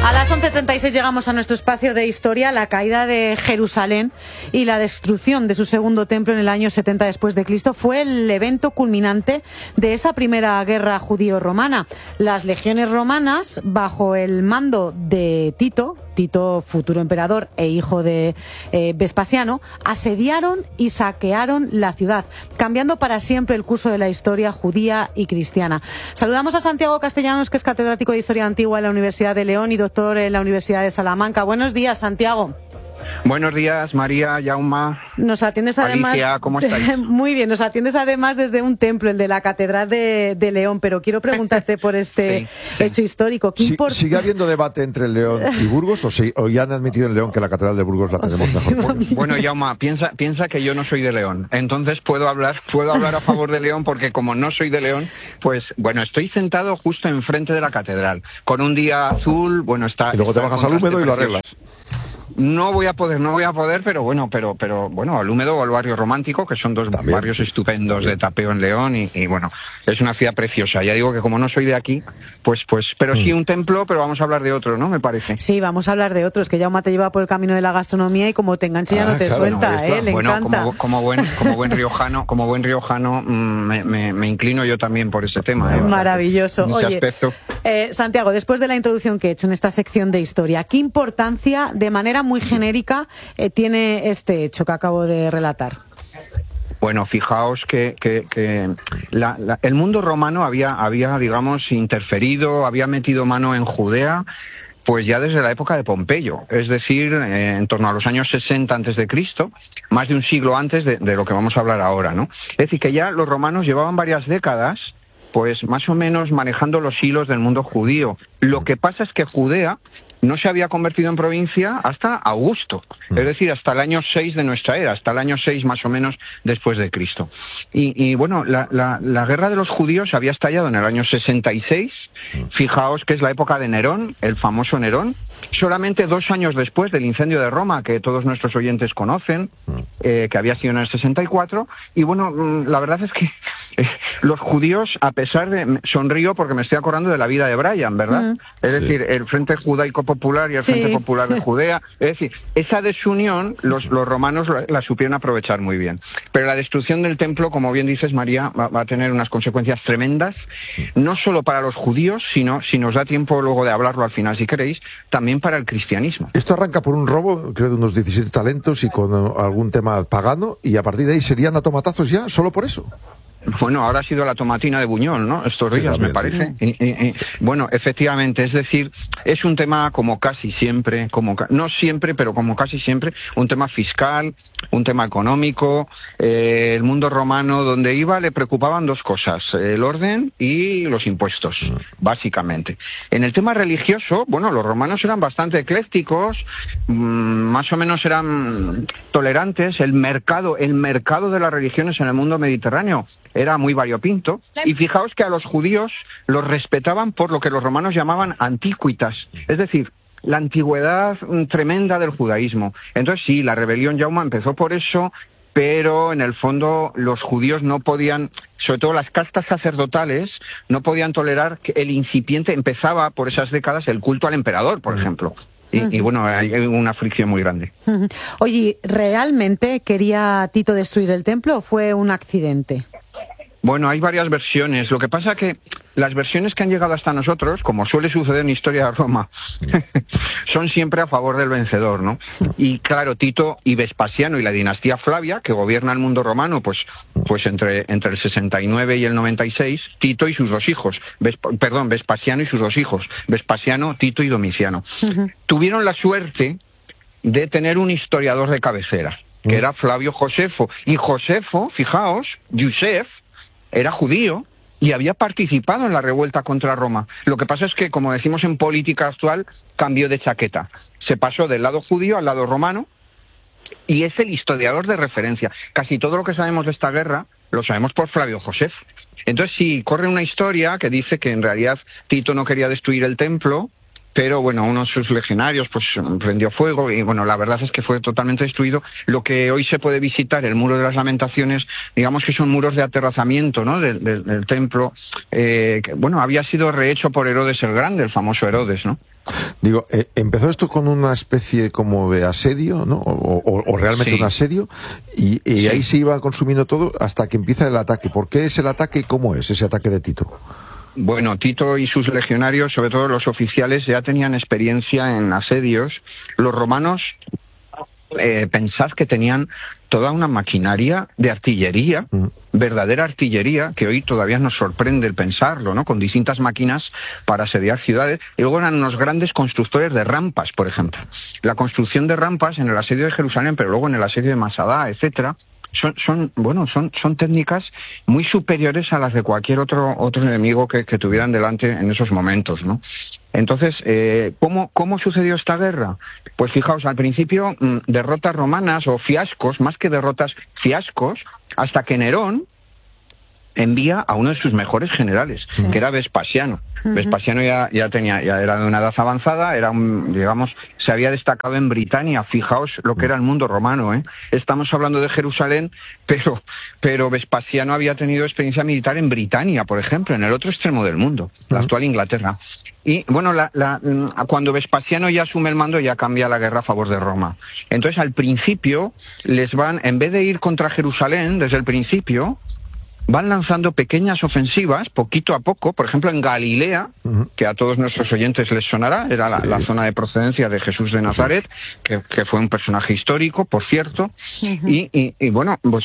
A las 11:36 llegamos a nuestro espacio de historia, la caída de Jerusalén y la destrucción de su segundo templo en el año 70 después de Cristo fue el evento culminante de esa primera guerra judío-romana. Las legiones romanas, bajo el mando de Tito, futuro emperador e hijo de Vespasiano, asediaron y saquearon la ciudad, cambiando para siempre el curso de la historia judía y cristiana. Saludamos a Santiago Castellanos, que es catedrático de Historia Antigua en la Universidad de León y doctor en la Universidad de Salamanca. Buenos días, Santiago. Buenos días, María, Jaume. Nos atiendes además. Alicia, ¿cómo estáis? Muy bien, nos atiendes además desde un templo, el de la Catedral de León, pero quiero preguntarte por este hecho histórico. ¿Sigue habiendo debate entre León y Burgos o ya han admitido en León que la Catedral de Burgos la tenemos mejor? Bueno, Jaume, piensa que yo no soy de León, entonces puedo hablar a favor de León, porque como no soy de León, pues bueno, estoy sentado justo enfrente de la catedral, con un día azul, bueno, está... Y luego te bajas al húmedo y lo arreglas. No voy a poder, pero bueno, al húmedo o al barrio romántico, que son dos barrios estupendos de tapeo en León, y bueno, es una ciudad preciosa. Ya digo que como no soy de aquí, pero sí un templo, pero vamos a hablar de otro, ¿no? Me parece. Sí, vamos a hablar de otros, que Jaume te lleva por el camino de la gastronomía y como te enganche ya no te suelta, le encanta. Como buen riojano, me inclino yo también por ese tema. Maravilloso. Oye, Santiago, después de la introducción que he hecho en esta sección de historia, ¿qué importancia, de manera muy genérica, tiene este hecho que acabo de relatar? Bueno, fijaos que el mundo romano había, digamos, interferido, había metido mano en Judea, pues ya desde la época de Pompeyo, es decir, en torno a los años 60 antes de Cristo, más de un siglo antes de lo que vamos a hablar ahora, ¿no? Es decir, que ya los romanos llevaban varias décadas, pues más o menos manejando los hilos del mundo judío. Lo que pasa es que Judea no se había convertido en provincia hasta Augusto, es decir, hasta el año 6 de nuestra era, hasta el año 6 más o menos después de Cristo. Y bueno, la guerra de los judíos había estallado en el año 66, fijaos que es la época de Nerón, el famoso Nerón, solamente 2 años después del incendio de Roma, que todos nuestros oyentes conocen, que había sido en el 64, y bueno, la verdad es que los judíos, a pesar de... Sonrío porque me estoy acordando de la vida de Brian, ¿verdad? Es decir, el Frente Judaico Popular y el Frente Popular de Judea, es decir, esa desunión los romanos la supieron aprovechar muy bien. Pero la destrucción del templo, como bien dices, María, va a tener unas consecuencias tremendas, no solo para los judíos, sino, si nos da tiempo luego de hablarlo al final si queréis, también para el cristianismo. Esto arranca por un robo, creo, de unos 17 talentos y con algún tema pagano, y a partir de ahí serían a tomatazos ya, solo por eso. Bueno, ahora ha sido la tomatina de Buñol, ¿no? Estos días, me parece. Sí. Bueno, efectivamente, es decir, es un tema como casi siempre, no siempre, pero como casi siempre, un tema fiscal, un tema económico. El mundo romano, donde iba, le preocupaban dos cosas, el orden y los impuestos, básicamente. En el tema religioso, bueno, los romanos eran bastante eclécticos, más o menos eran tolerantes. El mercado de las religiones en el mundo mediterráneo era muy variopinto, y fijaos que a los judíos los respetaban por lo que los romanos llamaban antiquitas, es decir, la antigüedad tremenda del judaísmo. Entonces sí, la rebelión, Jaume, empezó por eso, pero en el fondo los judíos no podían, sobre todo las castas sacerdotales, no podían tolerar que el incipiente, empezaba por esas décadas el culto al emperador, por ejemplo. Y bueno, hay una fricción muy grande. Oye, ¿realmente quería Tito destruir el templo o fue un accidente? Bueno, hay varias versiones. Lo que pasa que las versiones que han llegado hasta nosotros, como suele suceder en Historia de Roma, son siempre a favor del vencedor, ¿no? Y claro, Tito y Vespasiano y la dinastía Flavia, que gobierna el mundo romano, pues entre el 69 y el 96, Tito y sus dos hijos, Vespasiano y sus dos hijos, Vespasiano, Tito y Domiciano, tuvieron la suerte de tener un historiador de cabecera, que era Flavio Josefo. Y Josefo, fijaos, Yusef, era judío y había participado en la revuelta contra Roma. Lo que pasa es que, como decimos en política actual, cambió de chaqueta. Se pasó del lado judío al lado romano, y es el historiador de referencia. Casi todo lo que sabemos de esta guerra lo sabemos por Flavio Josef. Entonces sí, corre una historia que dice que en realidad Tito no quería destruir el templo, pero bueno, uno de sus legionarios pues prendió fuego y bueno, la verdad es que fue totalmente destruido. Lo que hoy se puede visitar, el Muro de las Lamentaciones, digamos que son muros de aterrazamiento, ¿no?, del templo, que bueno, había sido rehecho por Herodes el Grande, el famoso Herodes, ¿no? Digo, empezó esto con una especie como de asedio, ¿no? O realmente un asedio, y ahí se iba consumiendo todo hasta que empieza el ataque. ¿Por qué es el ataque y cómo es ese ataque de Tito? Bueno, Tito y sus legionarios, sobre todo los oficiales, ya tenían experiencia en asedios. Los romanos, pensad que tenían toda una maquinaria de artillería, verdadera artillería, que hoy todavía nos sorprende el pensarlo, ¿no? Con distintas máquinas para asediar ciudades. Y luego eran unos grandes constructores de rampas, por ejemplo. La construcción de rampas en el asedio de Jerusalén, pero luego en el asedio de Masada, etcétera, son técnicas muy superiores a las de cualquier otro enemigo que tuvieran delante en esos momentos, ¿no? Entonces, ¿cómo sucedió esta guerra? Pues fijaos, al principio, derrotas romanas o fiascos, más que derrotas, fiascos, hasta que Nerón envía a uno de sus mejores generales, que era Vespasiano. Vespasiano ya era de una edad avanzada, se había destacado en Britania. Fijaos lo que era el mundo romano, ¿eh? Estamos hablando de Jerusalén, pero Vespasiano había tenido experiencia militar en Britania, por ejemplo, en el otro extremo del mundo, la actual Inglaterra. Y bueno, cuando Vespasiano ya asume el mando, ya cambia la guerra a favor de Roma. Entonces, al principio, en vez de ir contra Jerusalén desde el principio, van lanzando pequeñas ofensivas, poquito a poco. Por ejemplo, en Galilea, que a todos nuestros oyentes les sonará, era la zona de procedencia de Jesús de Nazaret, que fue un personaje histórico, por cierto. Y bueno, pues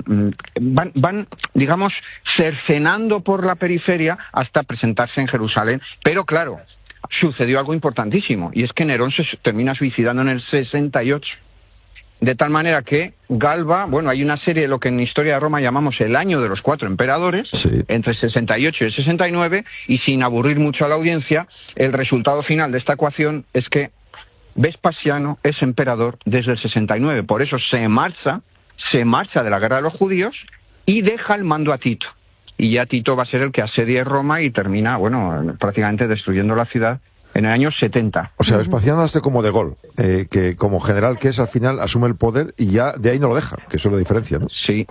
van, digamos, cercenando por la periferia hasta presentarse en Jerusalén. Pero claro, sucedió algo importantísimo, y es que Nerón se termina suicidando en el 68. De tal manera que Galba, hay una serie de lo que en Historia de Roma llamamos el año de los 4 emperadores, entre el 68 y el 69, y sin aburrir mucho a la audiencia, el resultado final de esta ecuación es que Vespasiano es emperador desde el 69. Por eso se marcha de la guerra de los judíos y deja el mando a Tito. Y ya Tito va a ser el que asedie Roma y termina, prácticamente destruyendo la ciudad en el año 70. O sea, Vespasiano hace como De Gaulle, que como general que es, al final asume el poder y ya de ahí no lo deja, que eso es la diferencia, ¿no? Sí.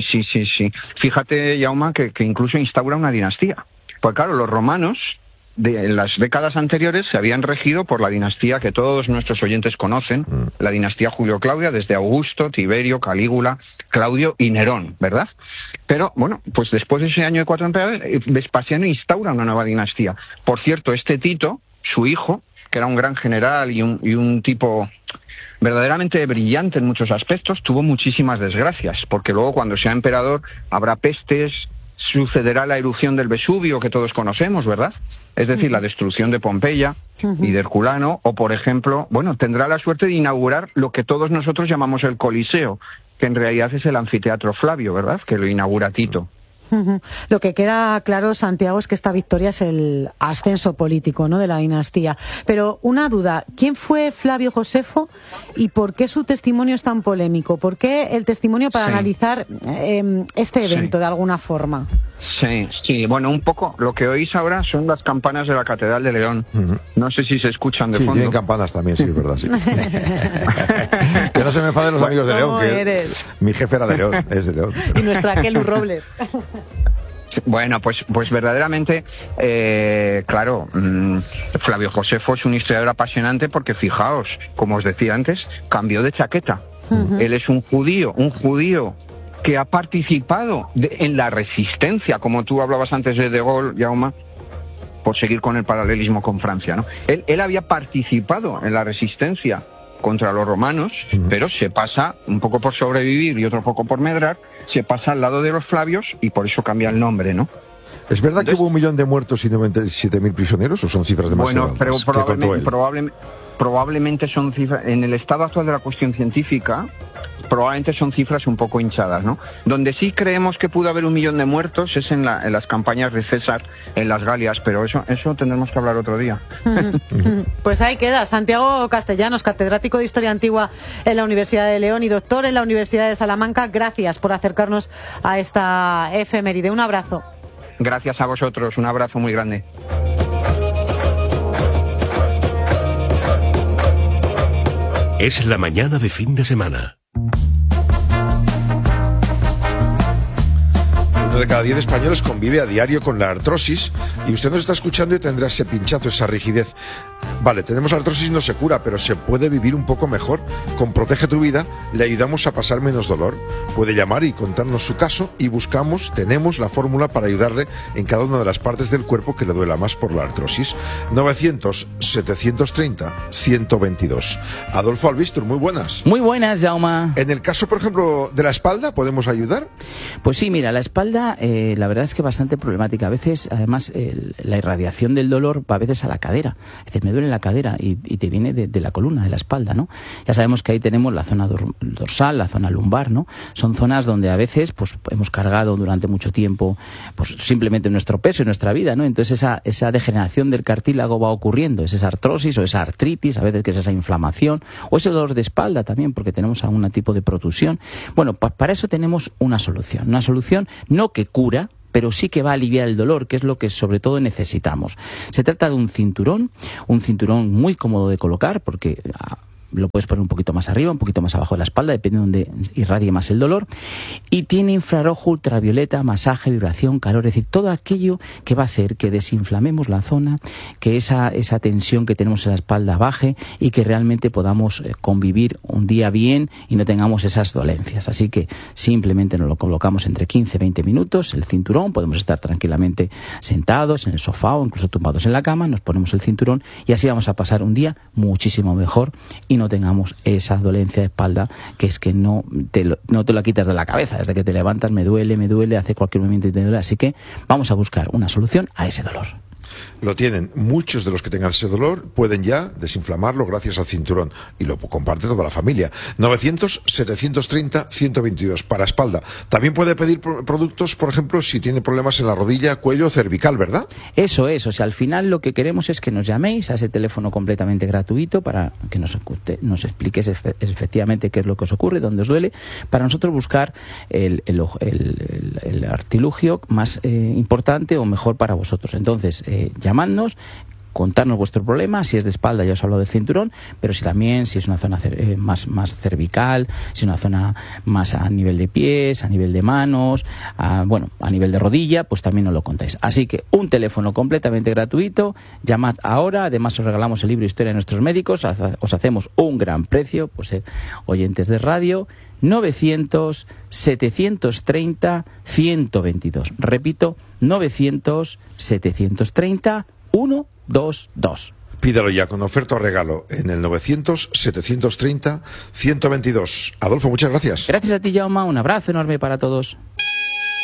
Fíjate, Jaume, que incluso instaura una dinastía. Porque claro, los romanos, en las décadas anteriores, se habían regido por la dinastía que todos nuestros oyentes conocen, la dinastía Julio-Claudia, desde Augusto, Tiberio, Calígula, Claudio y Nerón, ¿verdad? Pero, pues después de ese año de 4 emperadores, Vespasiano instaura una nueva dinastía. Por cierto, este Tito, su hijo, que era un gran general y un tipo verdaderamente brillante en muchos aspectos, tuvo muchísimas desgracias, porque luego cuando sea emperador habrá pestes, sucederá la erupción del Vesubio que todos conocemos, ¿verdad? Es decir, la destrucción de Pompeya y de Herculano, o por ejemplo, tendrá la suerte de inaugurar lo que todos nosotros llamamos el Coliseo, que en realidad es el anfiteatro Flavio, ¿verdad?, que lo inaugura Tito. Lo que queda claro, Santiago, es que esta victoria es el ascenso político, ¿no?, de la dinastía. Pero una duda, ¿quién fue Flavio Josefo y por qué su testimonio es tan polémico? ¿Por qué el testimonio para analizar este evento de alguna forma? Sí, un poco lo que oís ahora son las campanas de la Catedral de León. No sé si se escuchan de fondo. Sí, tienen campanas también, sí, es verdad, sí. Que no se me enfaden los amigos de León, que mi jefe era de León, es de León. Y nuestra Kelu Robles. Pues verdaderamente, claro, Flavio Josefo es un historiador apasionante porque, fijaos, como os decía antes, cambió de chaqueta. Él es un judío que ha participado en la resistencia, como tú hablabas antes de Gaulle, Jaume, por seguir con el paralelismo con Francia, ¿no? Él había participado en la resistencia contra los romanos, pero se pasa, un poco por sobrevivir y otro poco por medrar, se pasa al lado de los Flavios y por eso cambia el nombre, ¿no? ¿Es verdad que hubo 1 millón de muertos y 97.000 prisioneros o son cifras demasiado altas? Pero probablemente son cifras, en el estado actual de la cuestión científica, probablemente son cifras un poco hinchadas, ¿no? Donde sí creemos que pudo haber 1 millón de muertos es en las campañas de César en las Galias, pero eso tendremos que hablar otro día. Pues ahí queda. Santiago Castellanos, catedrático de Historia Antigua en la Universidad de León y doctor en la Universidad de Salamanca, gracias por acercarnos a esta efeméride. Un abrazo. Gracias a vosotros, un abrazo muy grande. Es la mañana de fin de semana. 1 de cada 10 españoles convive a diario con la artrosis y usted nos está escuchando y tendrá ese pinchazo, esa rigidez. Vale, tenemos artrosis, no se cura, pero se puede vivir un poco mejor. Con Protege tu Vida le ayudamos a pasar menos dolor. Puede llamar y contarnos su caso y tenemos la fórmula para ayudarle en cada una de las partes del cuerpo que le duela más por la artrosis. 900-730-122. Adolfo Albistur, muy buenas. Muy buenas, Jaume. En el caso, por ejemplo, de la espalda, ¿podemos ayudar? Pues sí, mira, la espalda, la verdad es que bastante problemática. A veces, además, la irradiación del dolor va a veces a la cadera. Es decir, me duele la cadera y te viene de la columna, de la espalda, ¿no? Ya sabemos que ahí tenemos la zona dorsal, la zona lumbar, ¿no? Son zonas donde a veces, pues, hemos cargado durante mucho tiempo, pues, simplemente nuestro peso y nuestra vida, ¿no? Entonces, esa degeneración del cartílago va ocurriendo. Es esa artrosis o esa artritis, a veces que es esa inflamación, o ese dolor de espalda también, porque tenemos algún tipo de protusión. Bueno, para eso tenemos una solución no que cura, pero sí que va a aliviar el dolor, que es lo que sobre todo necesitamos. Se trata de un cinturón muy cómodo de colocar, porque lo puedes poner un poquito más arriba, un poquito más abajo de la espalda, depende de donde irradie más el dolor. Y tiene infrarrojo, ultravioleta, masaje, vibración, calor, es decir, todo aquello que va a hacer que desinflamemos la zona, que esa tensión que tenemos en la espalda baje y que realmente podamos convivir un día bien y no tengamos esas dolencias. Así que simplemente nos lo colocamos entre 15 y 20 minutos, el cinturón, podemos estar tranquilamente sentados en el sofá o incluso tumbados en la cama, nos ponemos el cinturón y así vamos a pasar un día muchísimo mejor y no tengamos esa dolencia de espalda que es que no te la quitas de la cabeza. Desde que te levantas me duele, hace cualquier movimiento y te duele. Así que vamos a buscar una solución a ese dolor. Lo tienen muchos de los que tengan ese dolor, pueden ya desinflamarlo gracias al cinturón y lo comparte toda la familia. 900-730-122 para espalda. También puede pedir productos, por ejemplo, si tiene problemas en la rodilla, cuello, cervical, ¿verdad? Eso es, o sea, al final lo que queremos es que nos llaméis a ese teléfono completamente gratuito para que nos expliques efectivamente qué es lo que os ocurre, dónde os duele, para nosotros buscar el artilugio más importante o mejor para vosotros. Entonces, llamadnos, contarnos vuestro problema. Si es de espalda, ya os hablo del cinturón, pero si es una zona más cervical, si es una zona más a nivel de pies, a nivel de manos, a nivel de rodilla, pues también nos lo contáis. Así que un teléfono completamente gratuito, llamad ahora, además os regalamos el libro Historia de nuestros médicos, os hacemos un gran precio, pues oyentes de radio, 900-730-122. Repito, 900-730-122. Pídalo ya con oferta o regalo en el 900-730-122. Adolfo, muchas gracias. Gracias a ti, Jaume. Un abrazo enorme para todos.